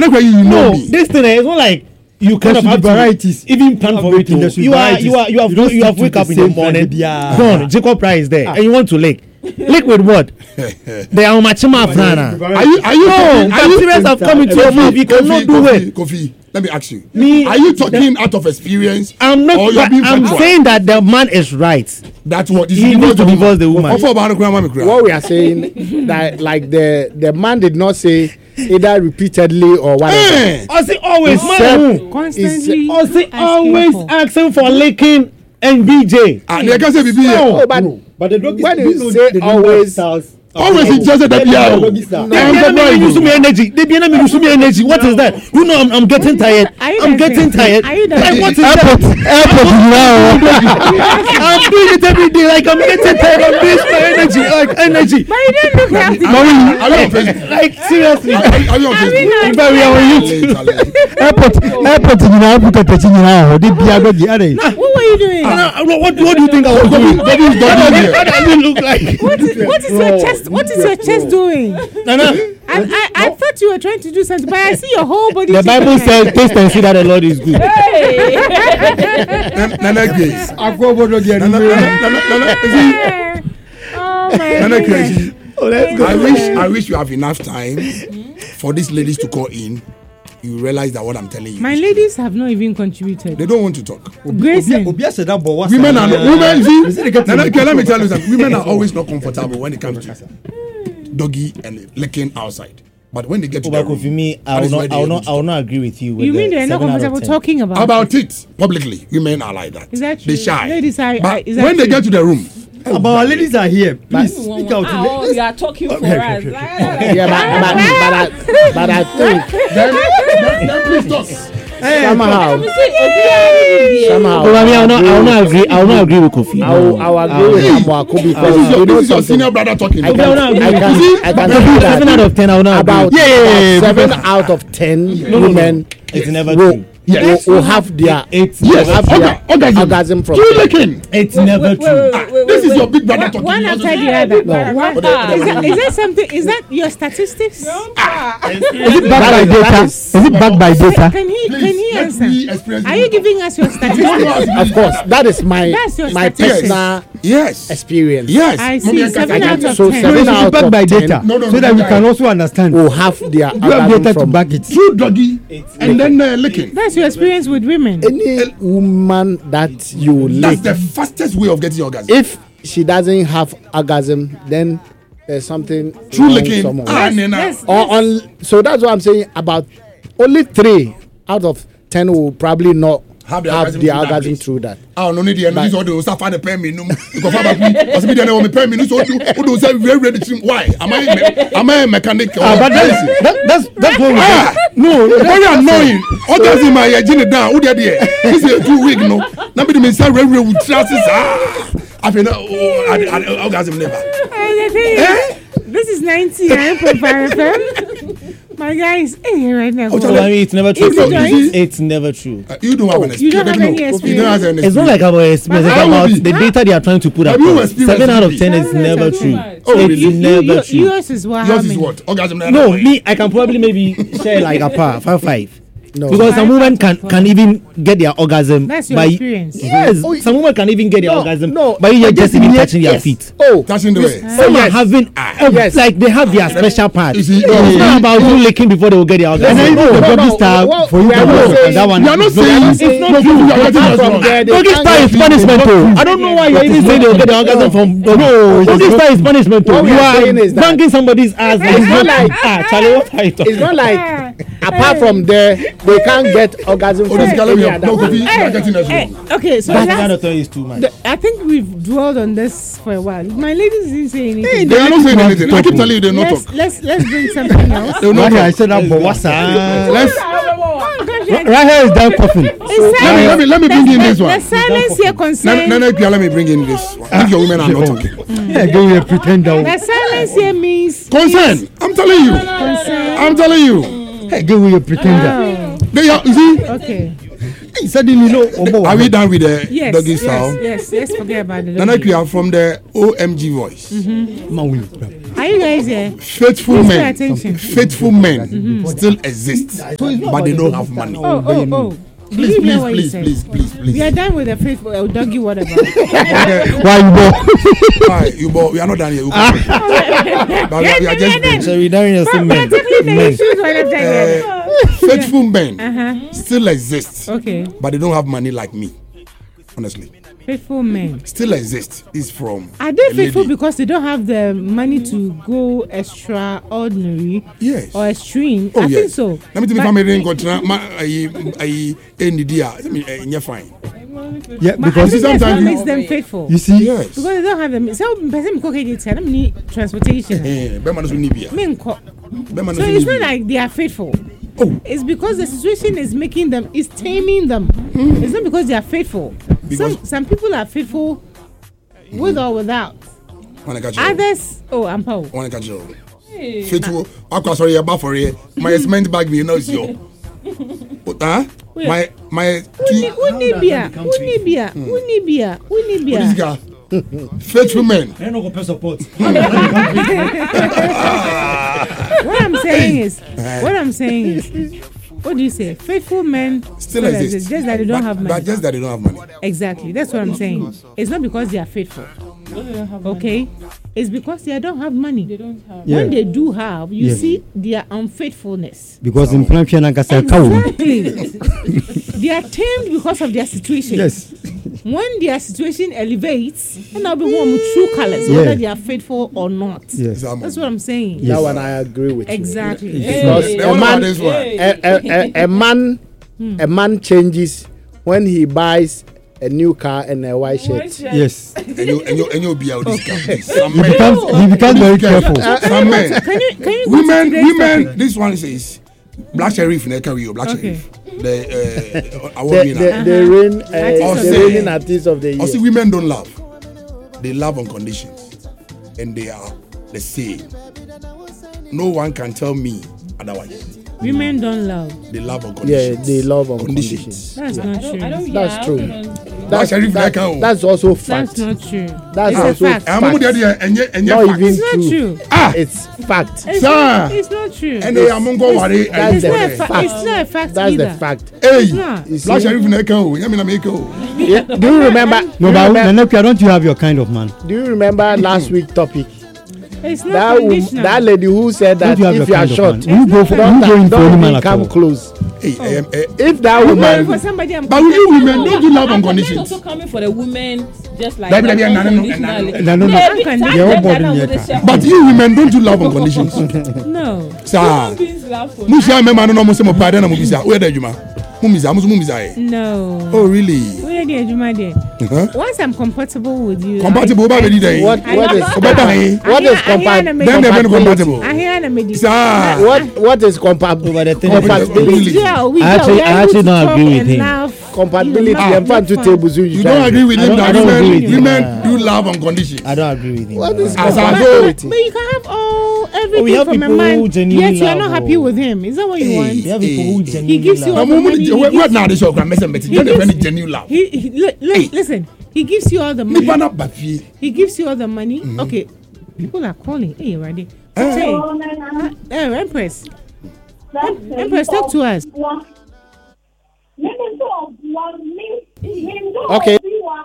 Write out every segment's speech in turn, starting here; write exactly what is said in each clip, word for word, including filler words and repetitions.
Nana, you know no, me. this thing is not like you kind of have varieties. to even plan for it. You are, you are, you have, you, you have wake up in the morning. Gone, Jacob Price is there, and you want to lick. Lick with what? They are machima frana. Are you? Are you? No, bacteria have come into your mouth. You cannot do it. Kofi, let me ask you. Me, are you talking out of experience? I'm not. Or you are being I'm factual? saying that the man is right. That's what he needs to divorce the woman. What we are saying that like the the man did not say either repeatedly or whatever. I say always, man. Constantly. I say always asking for licking and B J. Ah, they can say B B. No, but but the dog when you say always. Always he just said that yeah. They use me energy. They be me use me energy. What is that? You know I'm, I'm getting tired. I'm getting tired. Like what is airport, that? Airport now. I'm doing it every day. Like I'm getting tired of this my energy. Like energy. But you didn't look at Are you on Facebook? Like seriously. Are you on Facebook? If I were on YouTube. Airport, airport in Africa touching now. They be able to What were you doing? What what do you think I was doing? What does it look like? What is, what is your chest? What is your chest doing? No, no. I, I, I thought you were trying to do something, but I see your whole body. The Bible says, taste and see that the Lord is good. Hey. Nana Grace. Nana, Oh my Nana goodness. Grace. I wish I wish you have enough time for these ladies to call in. You realize that what I'm telling you. My ladies have not even contributed. They don't want to talk. Grayson. Women are not, women see. Nana, okay, let me tell you something. Women are always not comfortable when it comes to doggy and licking outside. But when they get to the room, for me, I will not, I will not, I will not agree with you. With You mean the they're not seven out of comfortable ten. talking about about it publicly? Women are like that. Is that true? They shy. Ladies are. But is that when they true? get to the room, But our ladies are here. Please speak out. Oh, you are talking for us. Yeah, but, but, but, I, but I think then, then, then please talk. somehow, somehow, Oh, I mean, I will not, I will not agree. I will not agree with Kofi. I will, I will agree with Amwaku because This is your, you know this is your something. senior brother talking. I can, I will not I agree. can, You see? I can see Seven that out of ten, I will not about, agree. about seven out of ten no, no. women It's never will, true. Yes. will, will have their, It's will Yes, have their orga- orgasm. orgasm from. True licking. It's never Wait, wait, true. wait, wait, wait, This is wait. your big brother talking. One You after also- the other. No. One- But they- Is that, is that something? Is that your statistics? Is it backed by data? Is it backed by data? Can he? Can Please, he let answer? me experience Are it. you giving us your statistics? Of course, that is my That's your my statistics. personal Yes. experience. Yes. I Mommy see. and Seven Kaka. out of So ten. No, it seven should be out backed of by ten data No, no, so no, that we no. can also understand. will have their You have orgasm data to from back it. True doggy and then uh, licking. That's your experience with women. any woman that you That's lick. the fastest way of getting orgasm. If she doesn't have orgasm, then there's something True wrong licking. somewhere. Ah, Nena. Yes. Or on, so that's what I'm saying. About only three out of ten will probably not Have have, the orgasm the through that orgasm place. through that. Ah, no need the energy. So they start finding pen me. No, because father, because me they know me pen me. So do do say very ready to why? Am I me- am I a mechanic? or Ah, but that's, crazy? that, that's that's what we Ah, no, very annoying. Orgasm my engine down. Who there there? This is too weak. No, now me the say very very with trusses. Ah, I feel no orgasm never. And the thing is, this is ninety-nine point five F M. My guys, hey, right now. Oh, So, I mean, it's never true. Is it right? It's- It's never true. Uh, you don't have an experience. You don't have no. any You don't have an experience. It's not like about experience. It's How about will the be? data they are trying to put Have up. you experienced Seven out of it? ten is Seven never out of true. ten. Oh, It's really? You- never you- true. Yours is what? How Yours is many? what? Orgasm. No, me, I can probably maybe share like a par, five five. No. Because some women can can even get their orgasm That's your by experience. yes. Oh, Some women can even get their No, orgasm no. by you But just this even is- touching their yes. feet. Oh, Touching the way. Some are yes. having uh, yes. like they have their special part. You see, It's oh, not about you licking before they will get their orgasm. And then No, even the no, doggy no, style well, for you we to are not know saying- that one. You are not is saying not- it's not no, true. You are getting apart us from wrong. there, they Doggy can't style is get- punishment too. I don't know why you're even saying they'll get the orgasm from doggy. No, Doggy it's style is punishment too. What we You are are saying is that- banging somebody's ass. It's not like- ah, Charlie, what are you talking? It's not like apart from there, they can't get orgasm Oh, from this any guy, other no, one. Kofi, you are getting us Hey, wrong. okay, so That that's, kind of thing is too much. the, I think we've dwelled on this for a while. My ladies didn't say anything. They are not saying anything. I keep telling you, they not let's, talk. let's let's bring something else. They will not Right here, I talk. said that, but what's that? Let's Oh, gosh, Right right here is down coughing. it's let me let me let me bring in this The one. silence here concerns. Nana, Nana, let me bring in this one. If your women are not talking. Yeah, go here, pretend that. The silence here means Concern. I'm telling you. concern. I'm telling you. Hey, go here, pretend that. Oh, They are. You see. okay. Hey, suddenly, no. Oh, Are we done with the Yes. doggy yes. style? Yes. Yes. Forget about the Nana, doggy. we are from the O M G voice. Man, we- Are you guys here? Faithful Please pay men, attention. faithful men mm-hmm. still exist, but they don't have money. Oh, oh, oh. Please, Did you hear please, what he please, said? please, please, please. We are done with the faithful uh, doggy whatever. Why you go? Why you bo- we are not done yet. We can- but we are, we are just then. So we don't But understand we are men. tackling the Men. issues one at a time. uh, faithful men Uh-huh. still exist, Okay. but they don't have money like me. Honestly, Faithful men. still exist. Is from Are they a faithful lady. because they don't have the money to go extraordinary Yes. or extreme? Oh I yes. think so. Let me tell you, But- family ain't got ma I I any dia. I mean, you're fine. Yeah, But I because think that's what sometimes makes them faithful. you see, Yes. Because they don't have them. So, person cook it. Tell them need transportation. Eh, Bema no so ni bia. Men co- Bema no So so it's ni not bia. like they are faithful. Oh. It's because the situation is making them, is taming them. It's not because they are faithful. Because- Some some people are faithful with or without. Wanna catch you. Others, oh, I'm Paul. Wanna catch you. Faithful. Akwa sorry ya ba for ye. My cement bag me no is your. Huh? My my two Unibia, Unibia, Unibia, this Unibia. guy. Faithful men. I don't go support. What I'm saying is, what I'm saying is, what do you say? Faithful men Still exist. just that they don't but, have money. But just that they don't have money. Exactly. That's what I'm saying. It's not because they are faithful. Okay? It's because they don't have money. They don't have. Yeah. When they do have, you Yeah. see their unfaithfulness. because in Prampian and Kasa cow. Exactly. They are tamed because of their situation. Yes. When their situation elevates, and I'll be one with true colors, Yeah. whether they are faithful or not. Yes. That's what I'm saying. Yes. That one I agree with. Exactly. You. Hey. Because Hey. a What about man, this one? a, a, a, a man, a man changes when he buys a new car and a white shirt. Yes. And you and you and you be out this guy. He Some men. becomes, he becomes very careful. Some men. Can you can you go Women, to today's women. topic? This one says black sheriff. Ne carry you black Okay. sheriff. The uh, award The, winner. the, the rain, Artist uh, of the the reigning year. artist of the year. Also, women don't love. They love on conditions, and they are the same. No one can tell me otherwise. Women don't love. They love on Yeah, conditions. they love on Conditions. conditions. That's I not don't, true. I don't, That's yeah, true. I don't- That's, Sheriff that- Neka. that's also That's fact. not true. That's It's a also fact. I'm going to and yet and Not yet even It's not true. true. Ah, It's fact. It's, Sir. not, it's not true. and they are mongo worry. That's it's, the not a fact. fa- it's not a fact That's either. the fact. Hey, It's not. You black see? sheriff Neka. Oh, you mean I make oh. Yeah, do you remember? No, do, you but remember Nanekia, don't you have your kind of man? do you remember last week topic? It's not That wo- conditional. that lady who said that Don't you have if your you are kind of short, man? You go for don't, you go in for any don't man even at come all. close. Hey, um, uh, If that Going woman, for somebody I'm but will you women don't you love on And men conditions? also coming for the women just like Dabi, that, dabi, and nano, unconditionally. and nano. No, no, no. Maybe Unconditional. that- They all that- bought that in would here, they car. say, But you women don't you love on conditions? No. Sir, human beings love for- Musia me man no mo se mo pa de na mo bisa. Where the juma? Mu bisa, mu mu bisa. No. Oh really? Where the Juma there? Huh? Once I'm compatible with you. Compatible ba be di dey. what what is Oba da yin. what is compa- Then they been compatible. I hear the medical. Sir. what what is compa- But the thing- compatibility? Yeah, we I actually- we are I able actually to don't talk agree with and him. laugh, Compatibility. you know, I'm fine to fun. tables. You don't agree with I him don't- that I don't women agree with him. women Uh, do love on conditions. I don't agree with him. What is As I But, go. but, but you can have all everything Oh, we have from a people man. who genuinely Yet you are not love, happy oh. with him. Is that what you Hey. want? You have people who He genuinely gives you love. all No, the mo money. He what gives, now this your grand message. he You don't gives- any genuine love. he, he, li, li, Hey. Listen, he gives you all the money. Nipa na ba fie. He gives you all the money. Okay, people are calling. Hey, ready? Hey, uh, uh, Empress. Em- Empress, talk to us. Okay.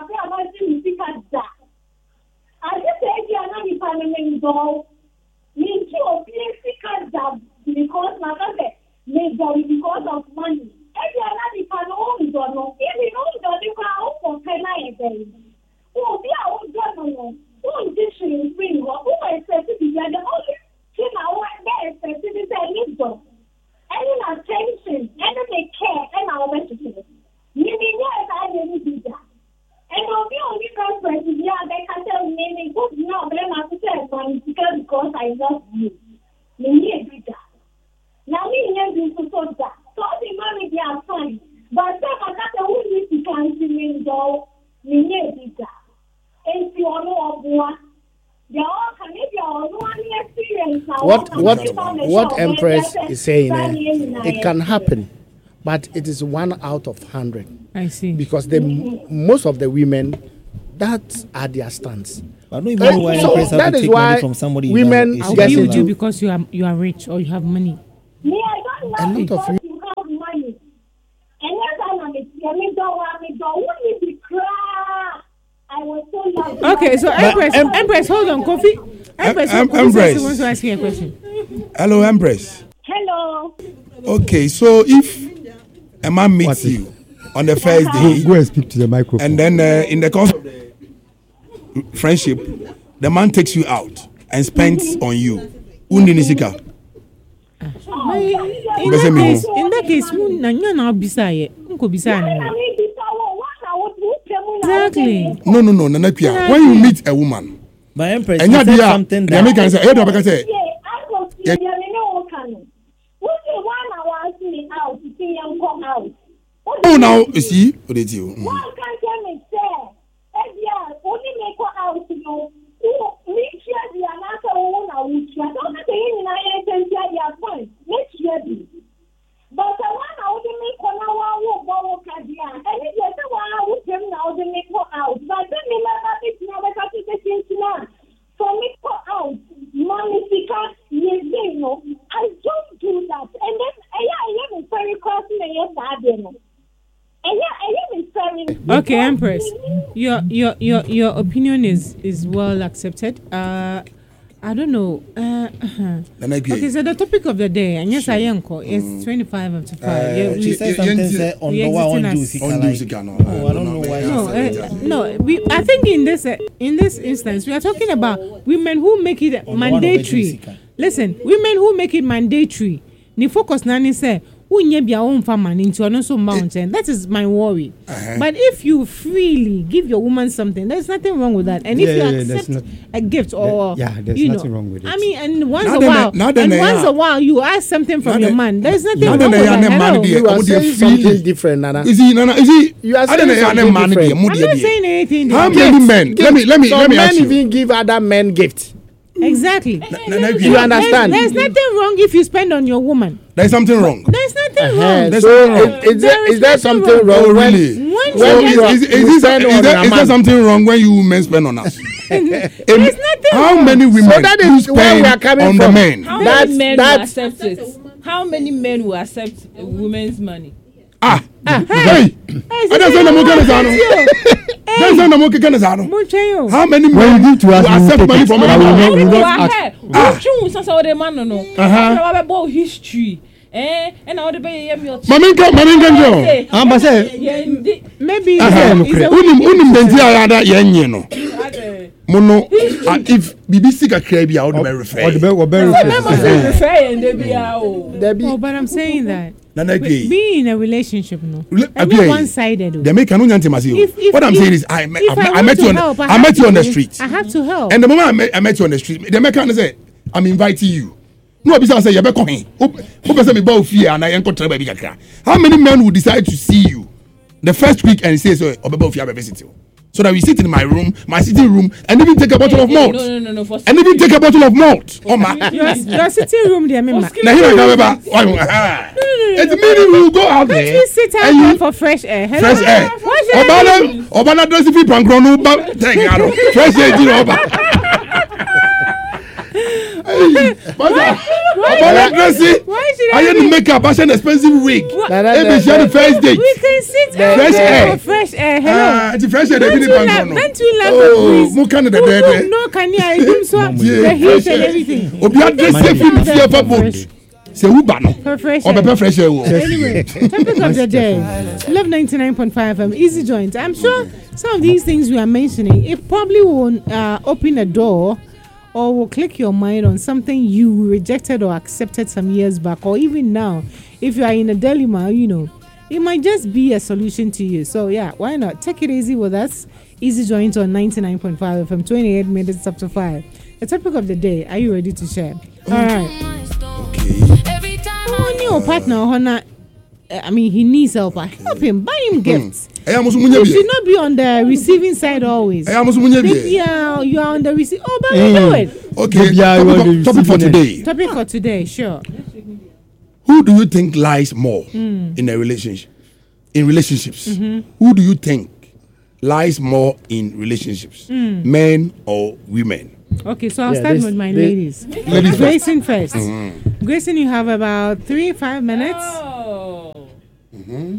Because my cousin majorly because of money. Every other people own don't know. If you own don't you can own for ten years. Oh, we are own don't know. Who this is free? Who expect to be the only thing I want there expect to be say need them. Any attention, any care, and our messages. Meaning yes, I didn't do that. And on the only person, yeah, they can tell me, good, no, but I'm not to say money because I love you. Me need do that. Now me need to sort that. So the money they are fine. But say I got who need to cancel me though, me need do that. And if you are no one, they all can if you are no one experience now. What what what Empress is saying? Eh, it can happen, but it is one out of hundred. I see. Because the most of the women, that are their stance. I don't even know why so Empress have that to is take why money from somebody. women I'll get be with into- you because you are you are rich or you have money. Me, I don't love A you lot of because you have money. And yes, I'm a me don't want me don't want me to cry. I was so lucky. Okay, so Empress, em- Empress, hold on, Kofi. Empress, Em- Kofi Empress. says he wants to ask you a question. Hello, Empress. Hello. Okay, so if a man meets What is- you on the first Go, day, go and speak to the microphone. and then uh, in the course of the friendship, the man takes you out and spends on you. Undi nisika. My- In Doesn't that mean- case, in that case, who na you na bisaye, unko bisaye. Exactly. No, no, no, Nana Pia. When you meet a woman, But Empress, and you you said are something the that American say, "Hey, Dobaka say, Yeah, yeah, me know can. What you want I want me out to see him come out. oh now you see, what did you?" One can tell me say, eh yeah, only make her out to know. Who me share the another one I will share. Don't say in I can share your point. Make sure be. But the one I would make one I want go kadia. And if you say one I would him now they make her out. But then me never be never got to the thing now. For me for out, money because you know, I don't do that. And then I am very crossing the yes I don't. And yeah, I am very. Okay, Empress, your your your your opinion is is well accepted. Uh, I don't know. Uh, uh-huh. Nana Pia. Okay, so the topic of the day, and yes, I am call is twenty-five after five. Uh, yeah, she we, said you- something you- said on you the one existing on as- Juicy. On Juicy, no. Oh, I don't know why. no, she said uh, that. no. We, I think in this uh, in this instance, we are talking about women who make it On the one of the mandatory. Juicy. Listen, women who make it mandatory. Ni focus na ni say. Bia own family into another mountain. That is my worry. Uh-huh. But if you freely give your woman something, there's nothing wrong with that. And if Yeah, you yeah, there's accept not- a gift or yeah, there's you nothing know, wrong with it. I mean, and once Now a then, while, now then, and once yeah. a while, you ask something from Now your then- man. There's nothing now wrong then, with yeah, that. then man, Hello. dear. You are Oh, they're saying free. something different, Nana. You see, Nana, you see, You are I don't saying know, yeah, something man, dear, different. mood, I'm dear, not dear. saying anything. How there. many men? Let me, let me, Some let me men ask you. even give other men gifts. Exactly. Nana You Pia, understand? There's, there's nothing wrong if you spend on your woman. there's something wrong. There's nothing Uh-huh. wrong. There's So, something wrong. is, is there, There is is there nothing something wrong. wrong Oh, when really? When So you is, get- is, is, we this, spend is, on there, a is there man. something wrong when you men spend on us? There's nothing How wrong. many women So that do is where we are spend coming on the from. men? How That's- many men that's- will accept it? How many men will accept a woman's money? Ah, hey, I don't say no more kind of zano. Don't say no more kind of zano. Muchayo. How many When men you give to us, will we will accept take money it. from I a will man? not- we will People not are ask. here. Wotwe nsa sɛ wɔde ma no no. Uh-huh. After wabɛbɔ history. Eh, ɛna wɔde bɛyɛ yɛ mi ɔkye. Maminka, maminka njo. Ah, but say- Yɛndi. Maybe Uh-huh. it's a- it's a Unim weak unim interest. denti ayada yenye no. Ade. Mono ah, if B B C kakra bi a would be refer. Or the best, or better. Mɛma sɛ refer yɛn de bia o. Debbie, Oh, but I'm saying that Nana be- Pia. being in a relationship, no, Le- and Pia. one-sided. The make no nyanti masi. If- if- What I'm if- saying is I met, if I, I met- I want met to you on help, I have met you on the to- street. I have to help. And the moment I met, I met you on the street, the make say I'm inviting you. No, because I say you be coming. Who person me bow fear and I ain't got trouble kakra. How many men would decide to see you the first week and say so obebo fear be visit you? So that we sit in my room, my sitting room, and even take a bottle of malt. No, no, no, no. For And even take a bottle of malt. Oh my. your, your sitting room there, remember. Now here I come back. It's meaning we will go out Can't there. you sit out and there you- for fresh air? Hello? Fresh air. What's your Obana, Obana dress if you pankro no ba take aro. Fresh air di oba. Obana dress it. Why should I I had to be- make up. I an expensive wig. Nana, Maybe she had the first date. We can sit The- out fresh there air. for fresh air. Hello. Ah, it's fresh air. They Don't be you pankro laugh? no. Don't you laugh Oh, at this? mo kan de Who de don't de. know can you I do so Yeah, the heat fresh and air. everything. Obi address Money. if you fear for boat. Say who ba no. For fresh Or air. pepper fresh air. wo. Anyway, topic of the day. Love ninety-nine point five F M, Easy Joint. I'm sure some of these things we are mentioning, it probably will uh, open a door or will click your mind on something you rejected or accepted some years back, or even now. If you are in a dilemma, you know, it might just be a solution to you. So, yeah, why not? Take it easy with us. Easy Joint on ninety-nine point five F M, twenty-eight minutes up to five. The topic of the day, are you ready to share? All right. Okay. Oh, new partner, Hona. I mean, he needs help. Help him. Buy him gifts. Eh, amusu munye You bi. should not be on the receiving side always. Eh, amusu munye If bi. you are, you are on the receiving. Oh, but Eh. we do it. Okay. Yeah, you want Topic, the topic for receiving today. Topic for today, sure. Who do you think lies more in a relationship? In relationships, who do you think lies more in relationships, Mm. men or women? Okay, so I'll Yeah, start this- with my this- ladies. Ladies Grayson first. Mm-hmm. Grayson, you have about three, five minutes. Oh. Mm-hmm.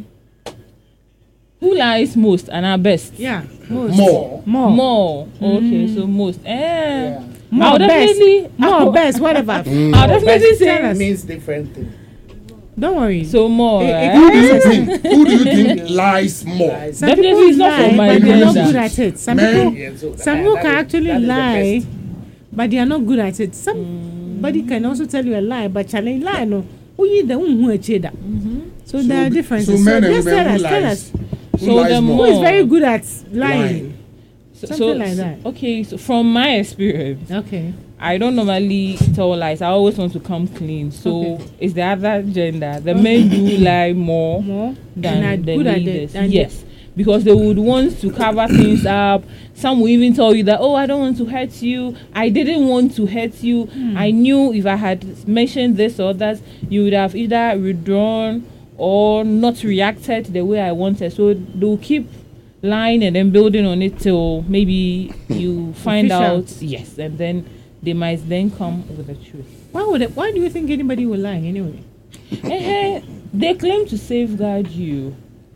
Who lies most and are best? Yeah, most. More. More. More. Okay, so most. Eh. More I'll best. definitely. More I'll- best, whatever. I'll definitely Tell say. us. means different thing. Don't worry. So more. It- it eh? Who do you think? Who do you think lies more? Some Definitely people it's not lie, from my but they're not agenda. good at it. Some Men- people, Yeah, so some that- people that can is- actually that is the lie, best. but they are not good at it. Somebody can also tell you a lie, but challenge lie no. Who you the one who achieved that? So there are differences. So men and just women tell who us, tell lies, us. who So lies the more? Who is more- very good at lying? Lying. So, Something so, like that. Okay, so from my experience, Okay. I don't normally tell lies. I always want to come clean. So Okay. it's the other gender. The men do lie more More than and are the good at it. ladies. And Yes, because they would want to cover things up. Some will even tell you that, oh, I don't want to hurt you. I didn't want to hurt you. Hmm. I knew if I had mentioned this or that, you would have either withdrawn or not reacted the way I wanted. So they'll keep lying and then building on it till maybe you find Fish out. out. Yes, and then they might then come with the truth. Why would it, why do you think anybody will lie anyway? Eh, eh, they claim to safeguard you.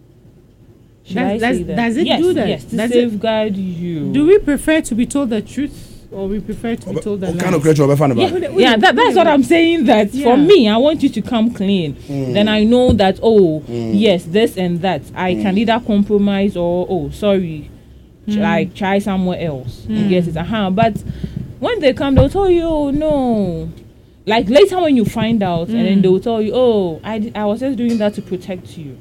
Should Does- I does- say that? does it yes, do that? Yes, to Does it- safeguard you. Do we prefer to be told the truth or we prefer to be told the What lies? kind of creature are we fan Yeah, about? yeah that, that's what I'm saying. That Yeah. for me, I want you to come clean. Then I know that, oh, yes, this and that. I can either compromise or, oh, sorry, ch- like try somewhere else. You get it? Uh-huh. But when they come, they'll tell you, oh, no. Like later when you find out, and then they'll tell you, oh, I, d- I was just doing that to protect you.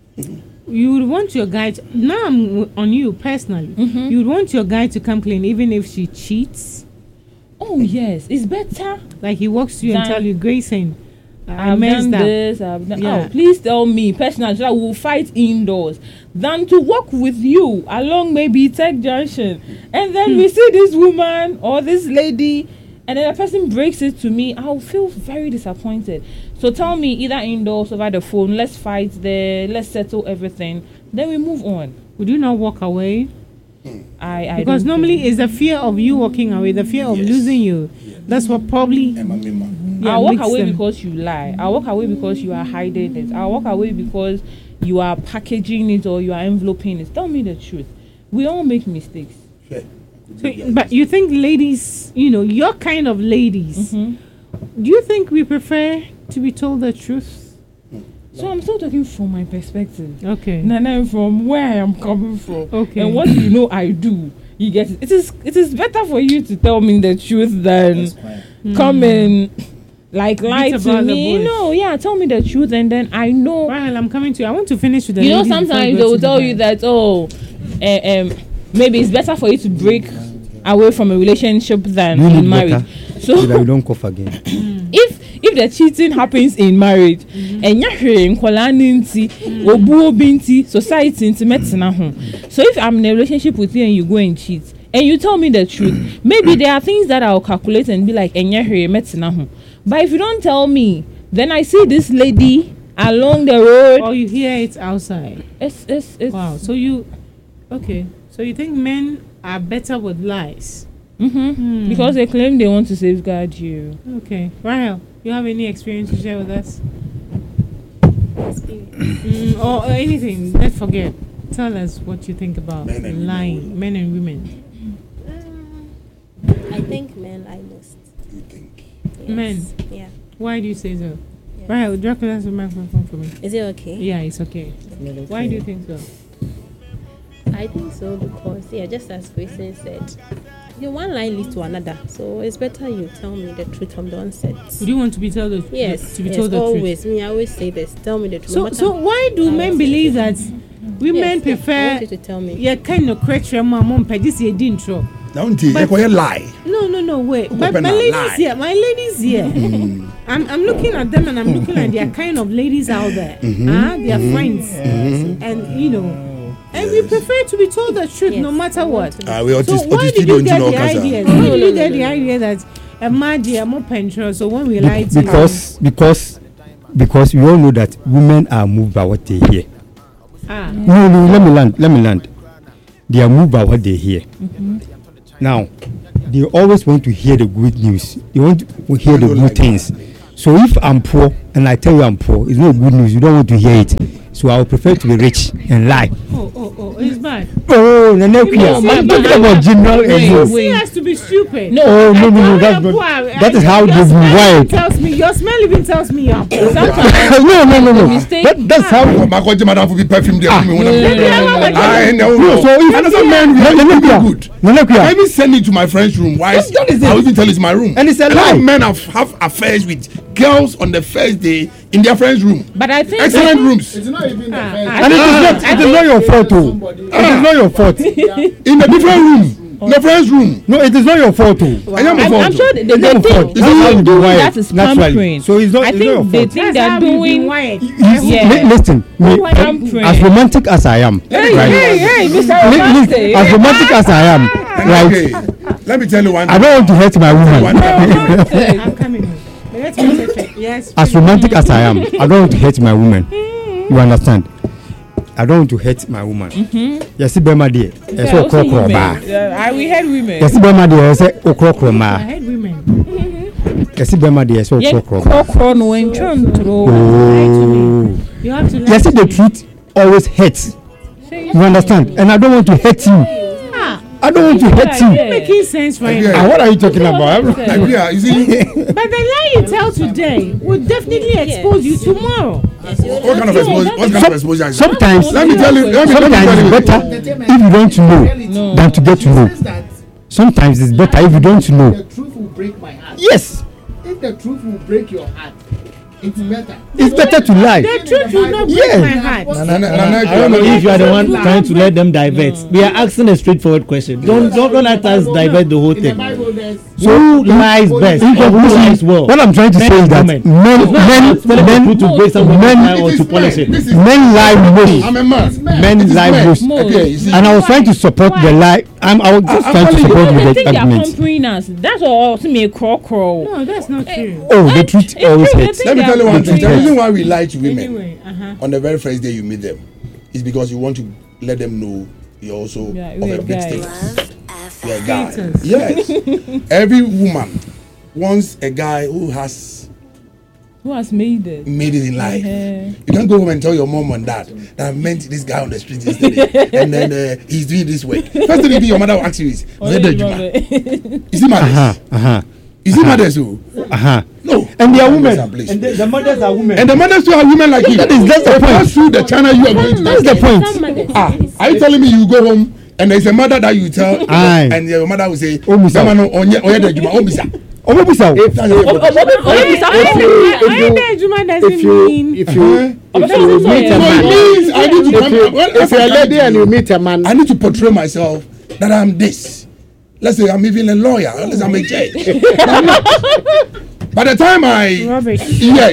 You would want your guy to, now I'm w- on you personally. You would want your guy to come clean even if she cheats. Oh, yes, it's better. Like he walks to you and Than- tell you, Grayson, I I've messed done up. this. I've done. Yeah. Oh, please tell me personally, so I will fight indoors than to walk with you along maybe Tech Junction, and then we see this woman or this lady, and then the person breaks it to me. I'll feel very disappointed. So tell me either indoors over the phone. Let's fight there. Let's settle everything. Then we move on. Would you not walk away? I, I Because don't normally think- it's the fear of you walking away, the fear of Yes. losing you. That's what probably Emma Mima. yeah, I'll walk makes away them- because you lie. I'll walk away because you are hiding it. I'll walk away because you are packaging it or you are enveloping it. Tell me the truth. We all make mistakes. Yeah. So, but you think ladies, you know, your kind of ladies, Mhm. do you think we prefer to be told the truth? So I'm still talking from my perspective. Okay. Nana, from where I am coming from. Okay. And what you know I do. You get it. It is it is better for you to tell me the truth than come and like lie Beat to about the me. bush. No, yeah, tell me the truth and then I know. Well, I'm coming to you. I want to finish with the You know, ladies before I sometimes go they will to the tell you guys. that, oh, uh, um, maybe it's better for you to break away from a relationship than You in need marriage. water. So So that you don't cough again. if if the cheating happens in marriage, and hwee nkwadaa ne nti, obu obi nti, society nti metena ho. So if I'm in a relationship with you and you go and cheat, and you tell me the truth, maybe there are things that I'll calculate and be like, enye hwee metena ho. But if you don't tell me, then I see this lady along the road. Or you hear it outside. It's it's it's Wow. So you, okay. So you think men are better with lies? Mm-hmm. Because they claim they want to safeguard you. Okay. Rahel, you have any experience to share with us? Mm, or, or anything? Let's forget. Tell us what you think about Men and lying, women. men and women. I think men lie most. You think? Yes. Men. Yeah. Why do you say so? Yes. Rahel, drop the microphone for me. Is it okay? Yeah, it's okay. Why do you think so? I think so because, yeah, just as Grayson said, you know, one line leads to another. So it's better you tell me the truth from the onset. Would you want to be told the Yes, to be yes, told the always. Me, I always say this. Tell me the truth. truth? no So, so matter- why do I men always believe say that this. women Yes, I prefer? want you to tell me. Yeah, kind of creature, my mom, but this year didn't show. Don't you? But- They lie. No, no, no, wait. But Open my our ladies lie. here, my ladies here. I'm, I'm looking at them and I'm looking at their kind of ladies out there. Ah, their friends, and you know, and we prefer to be told the truth Yes, no matter I want what. to know. Ah, we So autis- why autistic did you don't get know the cancer. idea? No, Why no, did you no, get no, the no. idea that a madi a more pension? So when we Be- lie to because because because we all know that women are moved by what they hear. you, ah, No, no, let me land. Let me land. they are moved by what they hear. Mm-hmm. Now, they always want to hear the good news. They want to hear the good like things. That. So if I'm poor and I tell you I'm poor, it's not good news. You don't want to hear it. So I would prefer to be rich and lie. Oh, oh, oh, it's bad. Oh, no, no, no. I'm talking about general. Wait, he has to be stupid. No, oh, no, no, no. That's not, that is how they be wired. Tells me your smell even tells me you're poor. No, no, no, no. That, that's how. My God, madam, will be perfumed. Ah, no, no. So if another man will be good, no, no, I even send it to my friend's room. Why? I will even tell it's my room. And it's a lie. Men have have affairs with girls on the first day in their friend's room. But I think excellent rooms. It's not even the Ah, first. And it is not. It is not your fault, too. It is not your fault. In a different room, in the friend's room. No, it is not your fault, too. I am I'm, fault. I'm sure they, they, It's they not your fault. think It's not how you do that it is naturally. pampering. So it's not. I It's not your think they fault. think That's they're how we've been doing. wired. Yeah. Li- listen, me, Pampering. as romantic as I am, Hey, right? hey, hey, Mister Li- li- Romantic. as romantic as I am, right? Okay. Let me tell you one I thing. don't want to hurt my woman. I'm coming. Let's make it. Yes. As romantic as I am, I don't want to hurt my woman. You understand? I don't want to hurt my woman. Yes, Bema dear. Yes, Yeah, okro also kro women. ba. Yeah, I- we had women. Yes, Bema dear. Yes, okro kro I ma. hate women. Yes, Bema dear. Yes, Yeah, okro kro ba. crocro no enchantro. Oh. You have to. Yes, the truth always hurts. You understand? And I don't want to hurt you. Ah, I don't want to hurt you. making sense right Yeah. now. And what are you talking about? Like, yeah, you see, But the lie you tell today will definitely expose you tomorrow. what kind of exposure? What kind of exposure is that? Sometimes, Let me tell you. Let me, let me sometimes tell you. it's better if you don't know than to get to know. Sometimes it's better if you don't know. The truth will break my heart. Yes, If the truth will break your heart, it's better. it's better to lie. The truth will not break Yeah. my heart. Na- na- na- na- I don't know if you are the one Lie. trying to let them divert. We are asking a straightforward question. Don't don't, don't let us divert the whole In the thing. Bible, there's So who lies best? In Or who lies well? What I'm trying to say is that Men. men, men, Telling the men, truth to break somebody's men- lie or It to is polish men. it. This is men lie most. I'm a man. Men It is lie men. most. Okay, you see. And I was trying to support the lie. I'm, I was just I- trying to actually, support They with think the they are argument. pampering us. That's all. To me, crocro. No, that's not true. Oh, the truth It's always true, hurts. they Let me think tell you they are one thing. The pampering reason us. why we lie to women Anyway, uh-huh. on the very first day you meet them is because you want to let them know you're also Yeah, of we're a big guys. status. You're a guy. Status. Yes. Every woman wants a guy who has Who has made it? made it in life. Yeah. You can't go home and tell your mom and dad that I met this guy on the street yesterday and then uh, he's doing this work. First thing you do, your mother will ask you is, Oh, "Where yeah, did you you love man? it. Is he mad? Uh-huh, uh-huh, Is he mad as who? uh-huh. No. And they are women. Please. And the, the mothers are women. And the mothers too are women like you. That is- that's the They point. pass through the channel you are going to. That's the point. Ah, are you telling me you go home and there's a mother that you tell Aye. and your mother will say, Oh, Mister. "Mama, no, onye- onye de juma, oh, Mister." Oh, what was that? if That's you, it. Oh, oh, oh, oh, if Mister you, Ahmed. if you, Ahmed Juma doesn't if you, mean. if you, Uh-huh. Oh, if that's you also meet a- a So it man, means I need to if come. you, well, if you're a lady and you meet a man, I need to portray myself that I'm this. Let's say I'm even a lawyer, unless I'm a judge. I'm not. By the time I Rubbish. yes,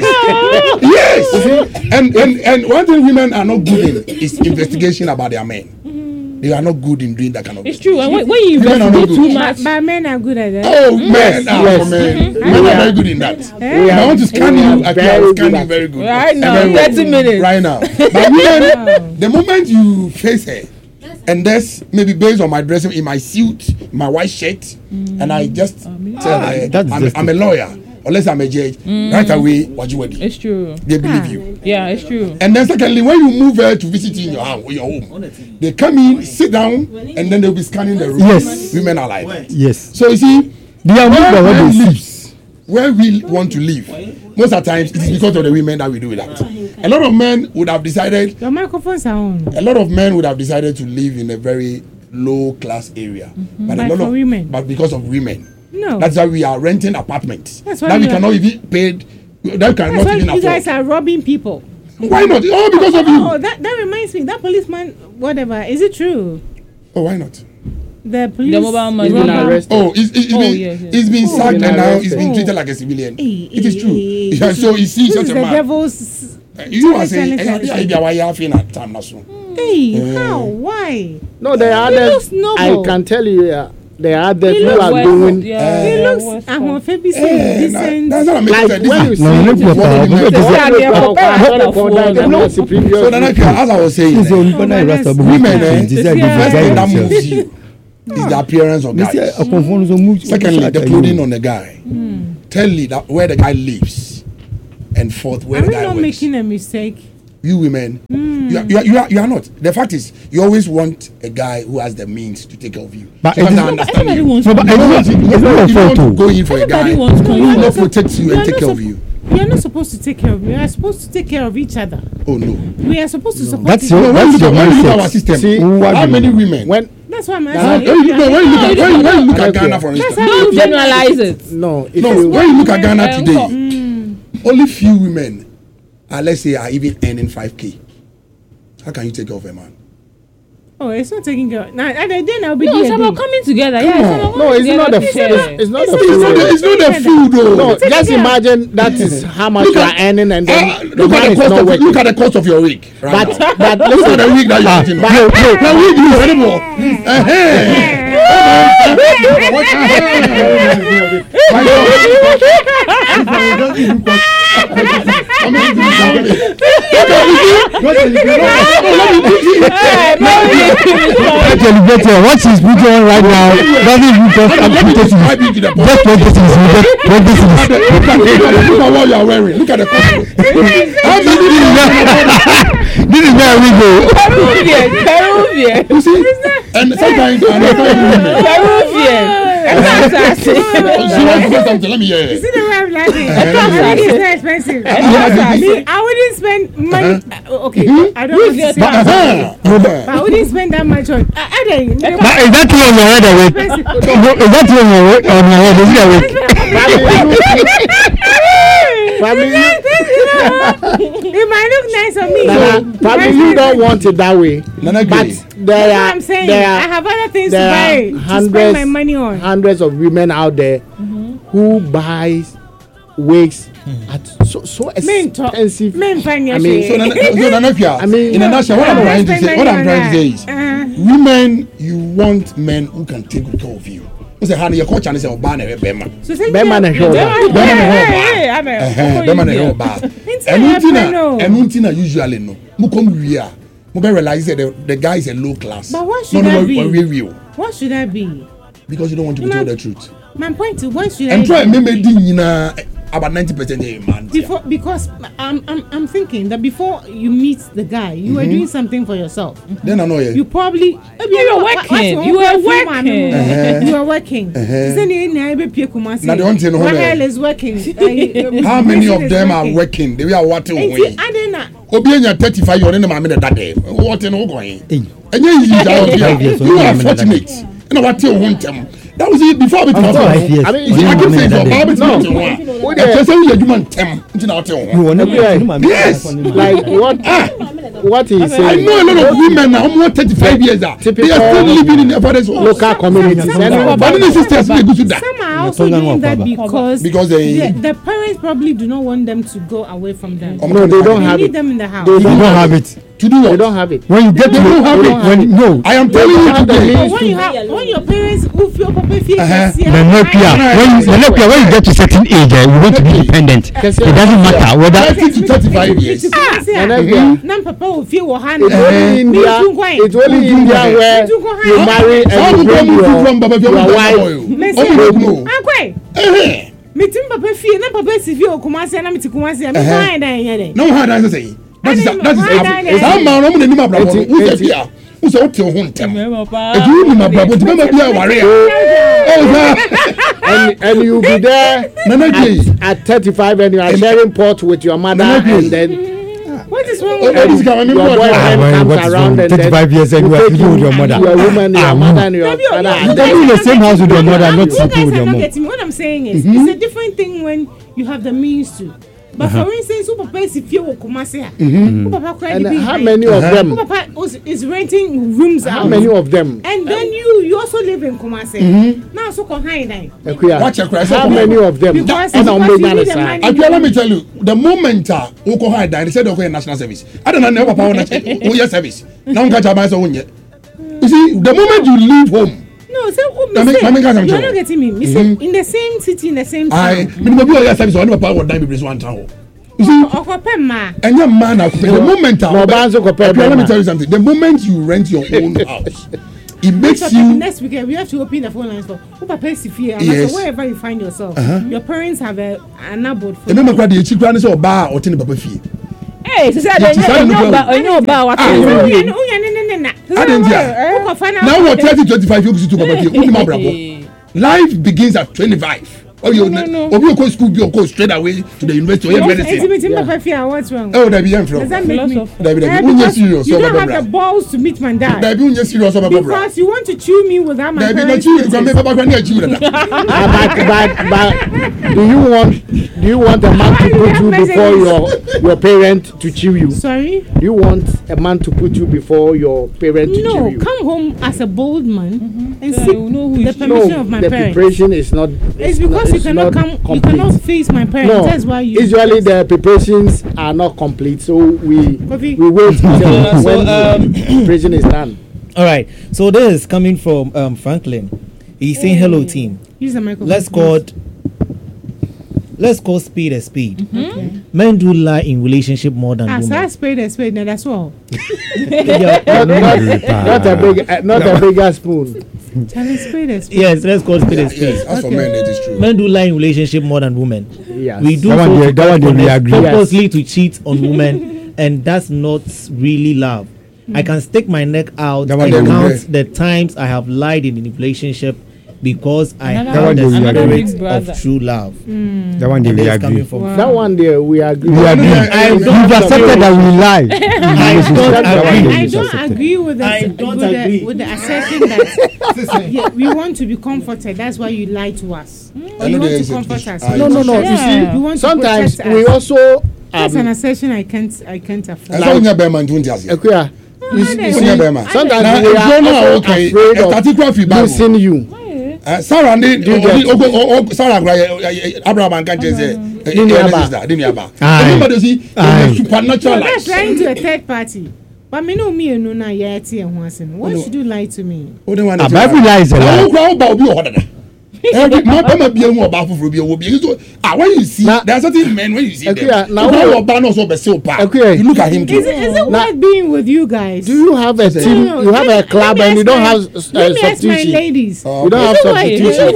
yes, and and and one thing women are not good in is investigation about their men. They are not good in doing that kind of. It's true. And when, when you Women are not investigate good. too But, much, but men are good at that. Oh men, ah, yes. men, men are very good in that. Eh? If I want to scan We are you, I very can good scan you at very it. good. right And now, very well. thirty minutes. Right now, but women, the moment you face her, and that's maybe based on my dressing in my suit, my white shirt, and I just tell her that's I'm, just I'm a lawyer, unless I'm a judge, right away, what you ready? It's true. They believe you. Yeah, it's true. And then secondly, when you move her to visit you in your house, your home, they come in, sit down, and then they'll be scanning the room. Yes. Women are like that. Yes. So you see, They are moved by where what men they see. lives, where we want to live, most of the times it is because of the women that we do that. A lot of men would have decided, Your microphones are on. a lot of men would have decided to live in a very low class area, but But a lot for of women. but because of women, No. that's why we are renting apartments That's why that we we are- cannot even pay, that That's cannot why even you guys afford. are robbing people. Why not? Oh, because of you. Oh, that, that reminds me. That policeman, whatever, is it true? Oh, why not? The police. The mobile man. he's been robber- arrested. Oh, it's, it's, it's Oh, been, yes, yes. it's been Oh. sacked Been and now arrested. it's been Oh. treated like a civilian. Hey, It is hey, true. hey, Yeah, this so is- you see this such is a the man. devil's. You are Tell saying, it, tell it, "Eh, tell I it. be a wire half in a time now, so." Hey, Yeah. how? Why? No, there are It others. looks noble. I can tell you, uh, there are others who are doing. Yeah, he yeah, looks was and fun. when Fabi Eh, say decent. that's not Like like when you see No, you look what for do you mean? the So then, as I was saying, He's the eh, only one I rest of women, eh, This is the the first thing that guy moves you is the appearance of This guys. is a conform so move. Secondly, the clothing on the guy. Tell you that where the guy lives, and fourth where Are the we guy not works. making a mistake? You women, you, are, you, are, you, are, you are not. The fact is, you always want a guy who has the means to take care of you. But So it I is- understand Everybody you. wants No, but to it's know. not- You it's don't, not you your don't fault. go in for a Everybody guy wants to who know. will not protect you You and are take not care of sup- you. You are not supposed to take care of me. We are supposed to take care of each other. Oh no. We are supposed to support That's each your- other. No, when you that's look at, your when you look at mindset. our system, See, how many women? when That's why I'm Uh, asking. when you, no, when you look at when, you- when you look at Okay. Ghana, for instance, Don't generalize it. no, if no, you when you look at Ghana Um, today, Mm. only few women are, let's say, are even earning five k. How can you take care of a man? Oh, it's not taking care of. Now, at the end, I'll be No, there. it's about coming together. Yeah, it's about no, coming it's not the together. food. It's not the It's not the, food. it's not the food, though. No, Take just care. imagine that is how much Look you at- are earning, and then Ah, the look man at the is cost not of working. look at the cost of your wig. Right But now. but Look at the listen, wig that you're getting. but- The wig is horrible. Eh-heh. My Elevator. What she's putting on right now doesn't even cost God. Let me applications. describe you to the point. Just twenty cities. Twenty cities. Look at, look, at, look at what you are wearing. Look at the cost. How many This is where we go. Peruvian, Peruvian, you see? And sometimes I know women. Peruvian. That's She wants to say something. Let me hear See it. the way I'm laughing? Uh-huh. It's not expensive. Uh-huh. Me, I wouldn't spend money. Uh, okay, I don't want to say But, that, uh-huh. but I wouldn't spend that much on. I, I don't. But is that you on your head or what? Is that you on your head? On your head? Is it a week? Probably you, It might look nice on me. Nana, probably you don't want it that way. Nana But Gay. That's there what are I'm saying. there I are have other things to there buy are to spend hundreds my money on. hundreds of women out there who buys wigs at so so Men talk. expensive. Men find your I mean, shit. So, Nana, so Nana Kia, I mean- in a nutshell, what I'm trying to say, what I'm trying to say is, Uh-huh. women, you want men who can take good care of you. You say, honey, your coach and say, Obana, Bema. So say Bema you- na hwɛ ɔba. Bema na hwɛ ɔba. Hey, I'm Ɛhɛn, bɛma na ɛyɛ ɔbaa. Nti Ɛnu na ti na yɛpɛ no. ɛnu ti na usually no mo kɔm wie a mo bɛ realize that the the guy is a low class. But what No, should no, that be? wɔwie wie o What should that be? because you don't want to be No. told the truth. My point is, what should I And try do? mmemme di nyinaa about ninety percent yɛ man. Before, because I'm, I'm, I'm thinking that before you meet the guy, you were doing something for yourself. Then I know You ye. probably You were working. You were working. You were working. Send it in, I be pay Kumasi. Na the one thing no My hɔ hair dɛ. is working. Uh, How many Mason of is them are working? They are what Enti, way. I didn't know. Obi enya thirty five yɛ ɔne ne maame na da dɛm. Wɔte ne ho kɔn. Hey. Ɛnyɛ easy da obi Five years, a. You ɔne are maame na da fortunate. Ɛna wate wo ho ntɛm. That was it before we After five years. I mean, You see, I keep saying so. Ọba bẹ ti No. ti wọn a. Wo Ẹ kyerɛ de sɛ wúyẹ adwuma ntɛm nti na ɔte You wọn. will never Yeah. you know, my Yes. man. like what what he I saying. know a lot of women na ọmọ thirty five years a. They Typical are still living in their father's house. Local communities. Some- Anyway, some- But the sisters dey gusu da. Some are Yeah, also Tonga doing no that Kwaba. because, Because they- the, the parents probably do not want them to go away from them. Um, no, they don't They have need it. them in the house. They You don't have it. To do They what? don't have it. When you get to They don't have when, it. when no. I am telling you have the today. means. But when you have, when your parents who feel papa feel Uh-huh. yes, yeah, The nepia, when you, the nepia, when you get to certain age, uh, you want to be independent. It doesn't matter whether thirty to thirty-five years. Mhm. Nan papa will feel what hand. It's only India. It's only India where you marry Sáwọn and you kò bring mú your, fúnfún bàbá fi ọmọ your ìjọba wife. bọ̀ yìí. Messi. Ọmọ ìjọba nù. Akwe, Ẹhẹ́n. me tim papa fie, na papa si fie o Kumasi, na me ti Kumasi, me Uh-huh. fine dan yẹn Na wọn hàn dáhùn sẹ́yìn. That is that is Why not? sáà máa ọmọ nínú àbúrò Eti- wọn. Wúsẹ̀ eti- bí a wúsẹ̀ ó ti ọ̀hún ntẹ̀m. Papa. Ètò yìí nínú àbúrò àbúrò tí bẹ́ẹ̀ máa bí àwárí à. Ó sá. and and you be there Nana Gay. at, at thirty-five and you are sharing pot with your mother Nana Gay. and then What is wrong Oh, with ladies, you? come on, your remember what boyfriend Ah, comes what is around wrong? and thirty-five years and you are take sleeping with your and mother. You are a woman, your Ah, mother and your Maybe you- father. you- and you Then then- you in the same house with your mother, You not guys sleeping with are your not mom. getting me. What I'm saying is, it's a different thing when you have the means to. But for instance, who papa is if you will Kumasi, who papa cry And the big how rent. many of Uh-huh. Who them? papa is, is renting rooms How out. many of them? And then you you also live in Kumasi. Now so can hide then. Ekuya, Watch your cry. How many of them? Because- And because on you the need the side. money. Akua, let me tell you, the moment a wokɔ high die, they said okay national service. I don't know never papa won woyɛ service. Now nka chama sɛ wonyɛ. You see, the moment you leave home, No, so oh, me say, you're not getting me. Me say, in the same city, in the same town. I, me no be all your service. I never power what die be one town. You see, okope ma. And your man, the moment, no, let me tell you something. The moment you rent your own house, it makes you. Next weekend we have to open the phone lines for Papa Sifia. Yes. Wherever you find yourself, uh-huh. Your parents have a an abode for. Remember, the children say Oba or Tini Papa Fee. Hey, so say I know about I know about what. Now what thirty twenty-five you go to Papa Fee. Life begins at twenty-five. Oh, you no, no. Or you go school, you go straight away to the university. Or medicine. Yeah. What's wrong? Oh, that be from. Does that make me? That be that. You, you don't have the balls to meet my dad. That be serious. Because you want to chew me without my parents. That be you can make Papa near chew. But but but do you want do you want a man to put you before your your parent to chew you? Sorry. Do you want a man to put you before your parent to no, chew you? No, come home as a bold man mm-hmm. and so seek know who the permission no, of my the parents. The preparation is not. It's because you cannot come. Complete. You cannot face my parents. No, that's why you. Usually the preparations are not complete, so we Coffee. we wait until so, when um, preparation is done. All right. So this is coming from um, Franklin. He's saying, "Hello, team. Use the microphone. Let's call. Let's call speed a speed. Mm-hmm. Okay. Men do lie in relationship more than ah, women. Ah, so spade a spade. Now that's all. yeah, not, not, not a big, uh, not no. a bigger spoon. Yes, let's call spade a spade. Yes, as for men, it is true. Men do lie in relationship more than women. Yes. We do that so one, that one we agree. purposely yes. to cheat on women, and that's not really love. Mm. I can stick my neck out and count the times I have lied in a relationship because I have the spirit of true love. Mm. That one they we agree. Wow. That one there we agree. We agree. I You've accepted that we lie. I don't agree. I don't agree with the, I don't with, agree. The, with the assertion that yeah, we want to be comforted. That's why you lie to us. Mm. Or you want to comfort us. No, no, no. Yeah. You see, you want sometimes to we also. Um, That's an assertion I can't. I can't afford. Like, Ekuya, you see, sometimes now, we are also okay. afraid of losing you. Uh, Sarah, Sarah, Abraham and Kanche say, remember, you see, supernatural. That's lying to a third party. But me know me and no na yeti and once and why should you lie to me? A Bible lies a lie. Every man be more about for be obi. So ah, when you see there are certain men when you see them. Now your ban also be so bad. You look at him too. Is it, is it worth being with you guys? Do you have a team? No, no, you have a club and you don't have uh, let me ask my ladies. Uh, you don't have substitution.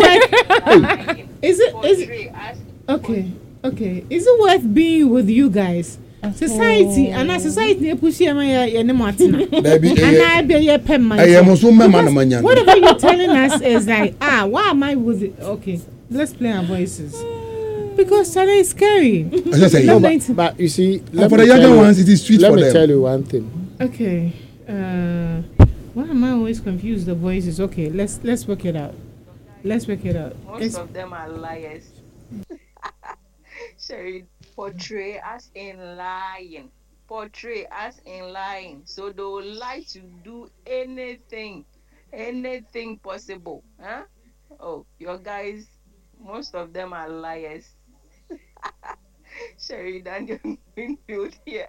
Is it is it okay? Okay. Is it worth being with you guys? Society and our society they push you my any Martina. And I be your pen man. Whatever you're telling us is like, ah, why am I with it? Okay, let's play our voices. Because China is scary. No, but, but you see, for the younger ones, it is sweet for them. Let me tell you one thing. Okay. Uh, why am I always confused? The voices. Okay, let's let's work it out. Let's work it out. Most it's, of them are liars. Sorry. Portray us in lying. Portray us in lying. So they will lie to do anything, anything possible. Huh? Oh, your guys, most of them are liars. Sherry Daniel Greenfield here.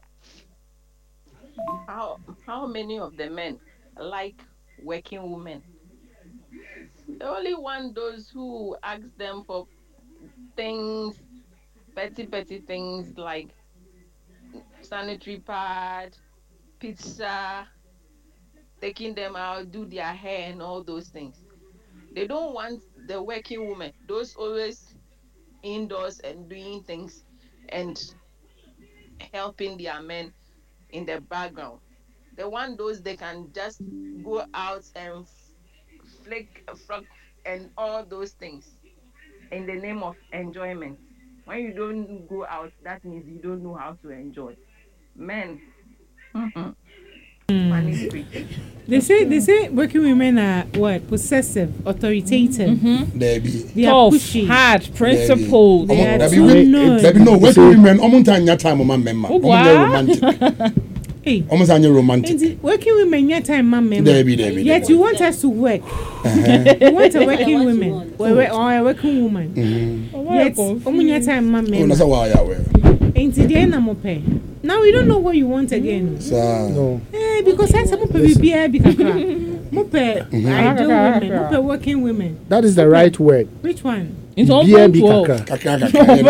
How how many of the men like working women? The only one those who ask them for things. Petty, petty things like sanitary pad, pizza, taking them out, do their hair and all those things. They don't want the working woman, those always indoors and doing things and helping their men in the background. They want those they can just go out and flick, frock and all those things in the name of enjoyment. When you don't go out, that means you don't know how to enjoy. Men. Mm. They say they say working women are what? Possessive, authoritative. Mm-hmm. They be they are tough, pushy, hard, principled. They are too nice. There be no working women. Almost any time, woman member. Romantic. Hey, almost any romantic. Working women, your time, man, member. There be, there be. Yet you want us to work. Uh-huh. You want a working woman or a working woman. Mm-hmm. Yet, almost your time, man, member. Oh, that's why I wear. Ain't the end I'm pay. Now we don't know what you want again. So, no. Eh, because I some people be be Mupe, ideal women, mupe working women. That is the right word. Which one? It's all B M B twelve. Kakra.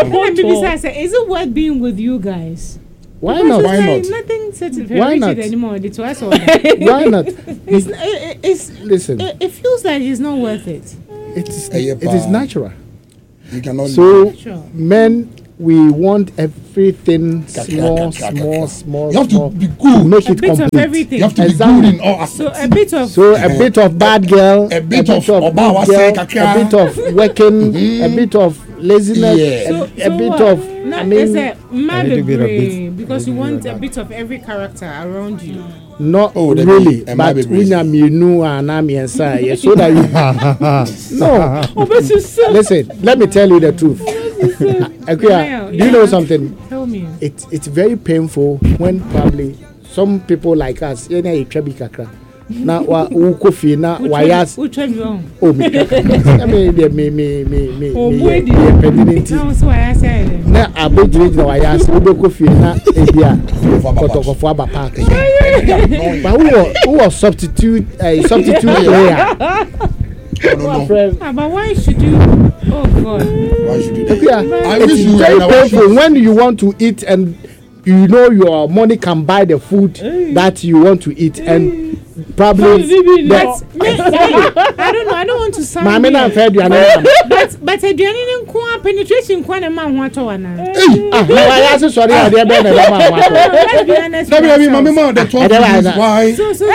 Is it worth being with you guys? Why Because not? it's Why like not? Nothing settled Why not? anymore. It's twice all. Why not? It's, it, it's, Listen, it, it feels like it's not worth it. it is Eh, yeah, it is pa. natural. You cannot. So Sure. men, we want everything Kakra, small, kakra, small, kakra. small, You have to small be to good. make A it bit of complete. everything. You have to Exactly. be good in all So aspects. a bit of So a bit of bad girl, A bit of good Obawa girl, say kakra. a bit of working, a bit of laziness, Yeah. a, so, a so bit what? of. No, I it's mean, a mad little bit of degree this, because a you little want bit a of bit of every character around you. not Oh, the really, baby, a but baby when I'm you know and I'm inside, yeah, so that you. No, Oh, but you so listen. Let me tell you the truth. Akuya, do you know something? Tell me. It it's very painful when probably some people like us, you know, trebi kakra. Na wa ukofi na Which wayas. one? Which one you on? Oh me, I mean, me me me me me Oh, me boy, me did- pendinity. That was why I said. Na abodiri na wayas ukofi na ebia kotokofo aba park. But who was who was substitute uh, substitute player? No, no, no. Friend. Ah, but why should you? Oh God. Why should you do that? Akuya, I it wish is you were very in our painful shoes. when you want to eat and you know your money can buy the food that you want to eat and probably But me, me, I don't know. I don't want to sound. Mama na weird. fed you and But but aduane ni nko penetration nko na ma ho ato wana. ah na why ask sorry I dey be na ma wato Let's be honest. Let me, let me, with my ourselves. mama, the twelve don't like reasons that. why. So so.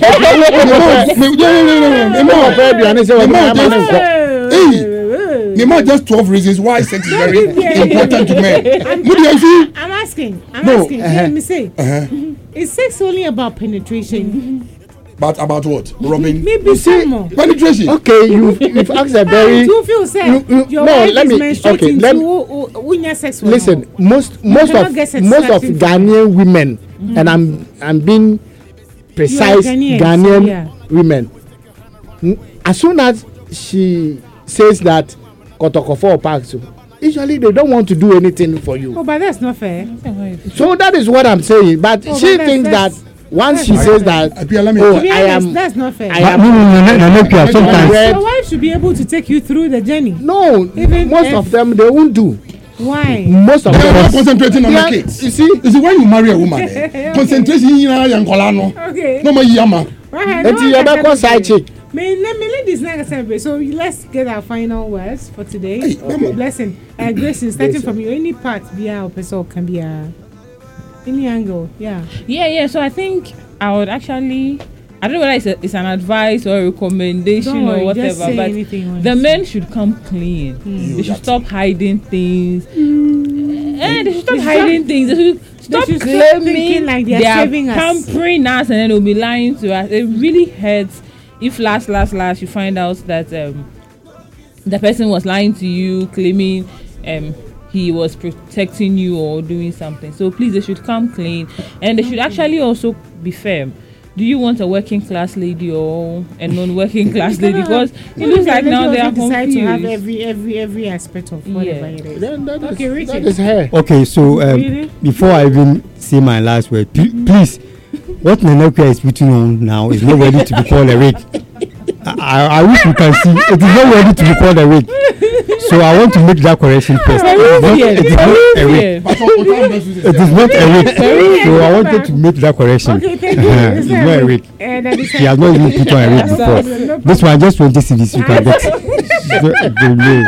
Me, me, no, no, no, no, no, ma no, fed you and say The what man ma just- nko Hey, me, ma, just twelve reasons why sex is very important to men. What do you see? I'm asking. I'm No, asking. uh-huh. Let me say. Uh-huh. Is sex only about penetration? But about what? Robin? Maybe some more. Penetration. okay you you've asked a very You feel say you- you- your no, wife let is me- menstruating okay, let me- to when you sex with listen her. most most cannot of get most of satisfaction from Ghanaian women and I'm I'm being precise Ghanaians, Ghanaian yeah. women n- as soon as she says that kotokofo or park so usually they don't want to do anything for you. Oh, but that's not fair. So that is what I'm saying. But Oh, she but thinks that's- that once that's she not says fair. that, Apia, let me- oh, To be I honest, am, that's not fair. I No, am. no, no, no, no, no, no, sometimes. Red. Your wife should be able to take you through the journey. No, Even most if- of them they won't do. Why? Most of They are not them. concentrating on Yeah, the kids. you see, You see, when you marry a woman, eh, concentration in your nkola no. Okay. No more yama. Right, until you ever call side chick. May let me ladies not celebrate. So let's get our final words for today. Hey, Mama. Blessing. Uh, Gracie, starting Blessing. from you. Any part be our person can be a any angle. Yeah. Yeah, yeah. So I think I would actually, I don't know whether it's, a, it's an advice or a recommendation Don't worry, or just whatever, say but anything you want the to men should come clean. You They should got stop hiding things. Eh, they should stop They should hiding stop- things. They should stop should stop claiming thinking like they are they are saving us. pampering us and then they'll be lying to us. It really hurts if last, last, last you find out that um, the person was lying to you, claiming um, he was protecting you or doing something. So please, they should come clean and they should actually also be firm. Do you want a working class lady or a non-working class lady? Because it looks like now they are decide to have confused. every every every aspect of whatever Yeah. it is. Then that is, Okay, that Richard. is her. Okay, so um, Really? before I even say my last word, pl- please, what Nanakia is putting on now is not ready to be called a rape. I, I, I wish you can see it is not ready to be called a rape. So I want to make that correction first. It is not, it is not a rape. But what- what I'm It is not a rape. So I wanted to make that correction. Okay, thank you. Uh, It's it's not a rape. Uh, that is He has not even put on a rape No before. problem, no This one just twenty cities you can get. The- the name.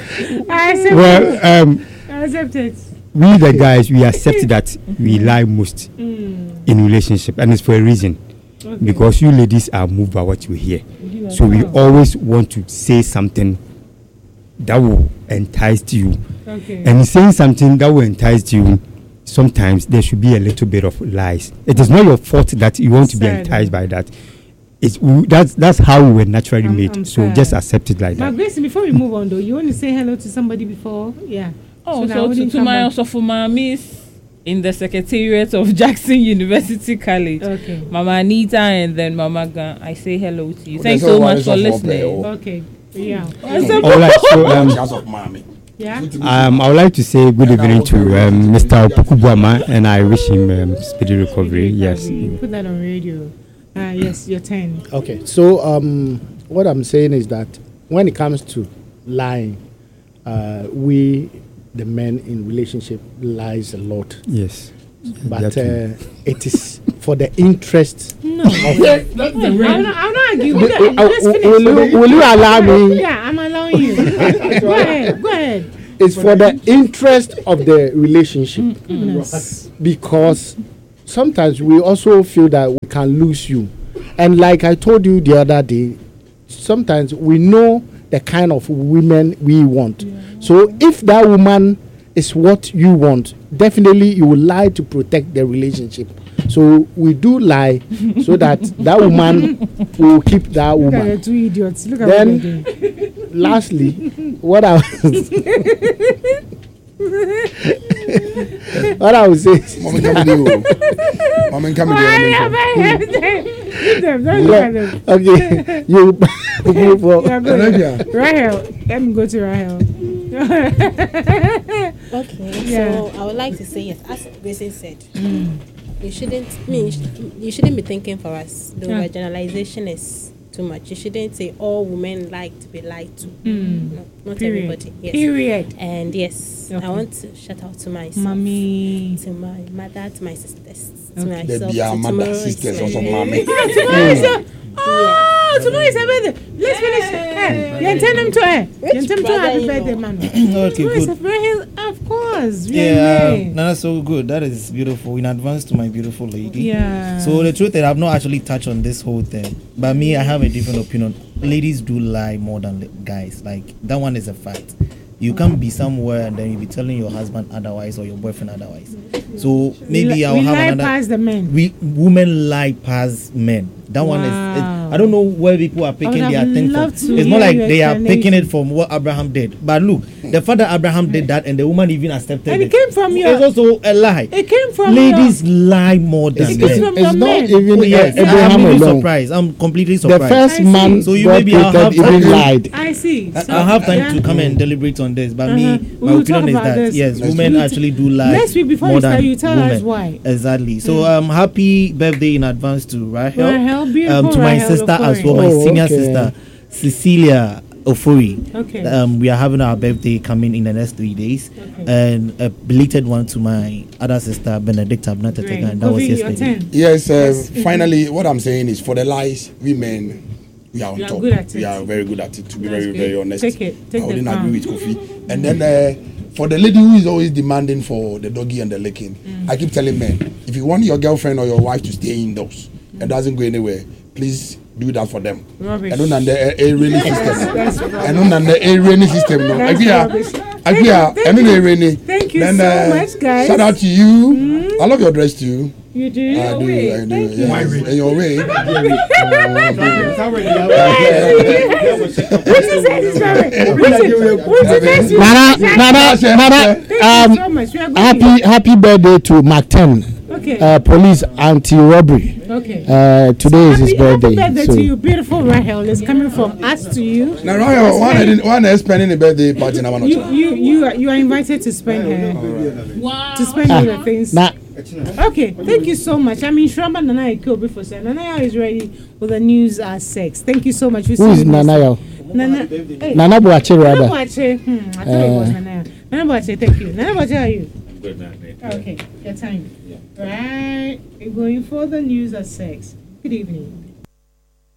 I accept Well, it. um, I accept it. we the guys we accept that we lie most Mm. in relationship, and it's for a reason. Okay. Because you ladies are moved by what you hear, so we always want to say something that will entice you. Okay. And in saying something that will entice you, sometimes there should be a little bit of lies. It is not your fault that you want to be Sad. enticed by that. It's w- that's that's how we were naturally I'm- made. I'm so sad. just accept it like Now, that. Gracie, before we move on, though, you want to say hello to somebody before? Yeah. Oh, now so, we to, didn't to come my back. Osofumamis in the secretariat of Jackson University College, Okay. Mama Anita and then Mama Gan, I say hello to you. Okay, Thanks so so what much is for up for listening. Bell? Okay. Yeah. All right. So um, Just of mommy. Yeah. um, I would like to say good evening to um, Mister Opokubuama, and I wish him um, speedy recovery. Yes. You put that on radio. Ah, yes, your turn. Okay, so um, what I'm saying is that when it comes to lying, uh, we, the men in relationship, lies a lot. Yes. But uh, it is for the interest. No, of that's the way. I'm not, I'm not arguing. Will, Let's uh, finish. will, you, will you allow me? Yeah, I'm allowing you. Go ahead. Go ahead. It's for the interest of the relationship. Mm, yes. Because sometimes we also feel that we can lose you. And like I told you the other day, sometimes we know the kind of women we want. Yeah. So if that woman is what you want, definitely you will lie to protect the relationship. So we do lie so that that woman will keep that woman. Look at the two idiots. Look at then, what lastly, what I was what I would say is Mama come with Mama come with them. Don't look at them. Okay, you move on. Rahel, let me go to Rahel. Okay, Yeah. so I would like to say yes, as Gracie said, Mm. you shouldn't me you, sh- you shouldn't be thinking for us. The Yeah. generalization is too much. You shouldn't say all women like to be lied to. Mm. No, not Period. everybody. Yes. Period. And yes, Okay. I want to shout out to myself, Mommy. to my mother, to my sisters, to Okay. There myself, be our to mother, tomorrow. sisters, also mommy. Oh, tomorrow is her birthday. Let's finish. Hey, you intend them to her. You intend them to happy birthday, man. Okay, Tomorrow is good. her birthday. Of course. we are Yeah, married. um, no, that's so good. That is beautiful. In advance to my beautiful lady. Yeah. So the truth is, I've not actually touched on this whole thing, but me, I have a different opinion. Ladies do lie more than li- guys. Like that one is a fact. You can't be somewhere and then you be telling your husband otherwise or your boyfriend otherwise. So maybe we, I'll we have lie another. past the men. We women lie past men. That one is. It, Wow. I don't know where people are picking have their thing from. loved to It's more hear like your they are picking it explanation. from what Abraham did. But look, the fact that Abraham did that and the woman even accepted And it it. came from your. It's also a lie. It came from Ladies lie more than It men. came from it's your not men. even Oh, yes, uh, I'm Abraham really alone. surprised. I'm completely The surprised. first I man So you God maybe I'll created have even to- lied. I see. I- So, I'll have time yeah. to come and deliberate on this, but Uh-huh. me, We my will talk opinion is about that this. yes, Next women week. actually do lie Next week, before more you start, than you tell women. us why. Exactly. So um, happy birthday in advance to Rahel, Rahel, beautiful um, to my Rahel sister as well, Ofori. my Oh, senior okay. sister Cecilia Ofori. Okay. Um, we are having our birthday coming in the next three days, Okay. and a belated one to my other sister Benedicta Abnata Great. Tega, and that was Kofi, your yesterday. turn. Yes, uh, finally, what I'm saying is for the lies, we men, we are on You are top. good at We it. are very good at it, to be That's very, good. very honest. Take it. Take I the wouldn't crown. agree with Kofi. And then uh, for the lady who is always demanding for the doggy and the licking, Mm. I keep telling men, if you want your girlfriend or your wife to stay indoors and doesn't go anywhere, please do that for them. Rubbish. I don't under a rainy system. That's I don't under a rainy system. No, That's agree. rubbish. Agree. I don't know rainy. Thank you Then, so uh, much, guys. Shout out to you. I love your dress too. You do. I do. I do. Thank you. Yes. In your way. Nana, Nana, Nana, Thank you so um, much. We are going. happy happy birthday to Mark ten, Okay. uh, police anti-robbery. Okay. Uh, today is his happy, happy birthday. birthday So to you, beautiful Rahel. It's coming from us to you. Now, Royal, one is one is spending the birthday party now. You, you, you, are, you are invited to spend her, Wow. to spend all the things. now, Okay, thank you so much. I mean, Shramba Nana Iko before say Nana is ready with the news at six. Thank you so much. We'll who see is you next- Nanayo? Nana. Hey, Nana Boache Nana rather. Boache. Hmm, I thought it was Uh, Nana. Nana Boache, thank you. Nana Boache, how are you? Good night, mate. Okay, your time. Right, we're going for the news at six. Good evening.